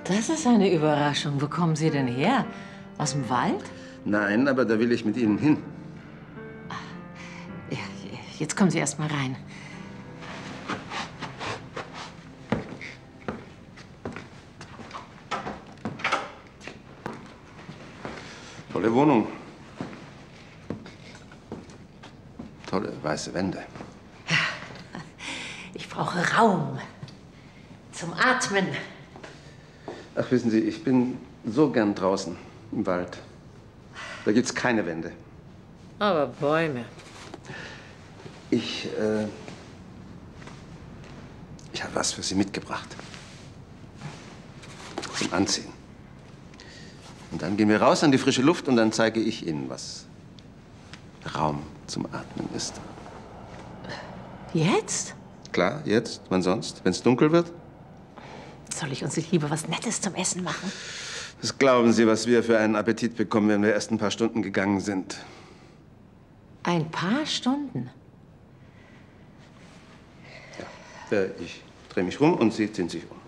Das ist eine Überraschung. Wo kommen Sie denn her? Aus dem Wald? Nein, aber da will ich mit Ihnen hin. Ja, jetzt kommen Sie erst mal rein. Tolle Wohnung. Tolle weiße Wände. Ich brauche Raum zum Atmen. Ach, wissen Sie, ich bin so gern draußen im Wald. Da gibt's keine Wände. Aber Bäume. Ich habe was für Sie mitgebracht. Zum Anziehen. Und dann gehen wir raus an die frische Luft und dann zeige ich Ihnen, was Raum zum Atmen ist. Jetzt? Klar, jetzt. Wann sonst? Wenn es dunkel wird? Soll ich uns nicht lieber was Nettes zum Essen machen? Was glauben Sie, was wir für einen Appetit bekommen, wenn wir erst ein paar Stunden gegangen sind? Ein paar Stunden? Ja. Ich drehe mich rum und Sie ziehen sich um.